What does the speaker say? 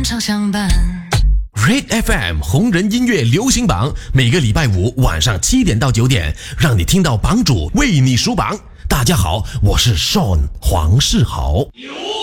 常相伴。 Red FM 红人音乐流行榜，每个礼拜五晚上7点到9点，让你听到榜主为你数榜。大家好，我是 Sean 黄世豪。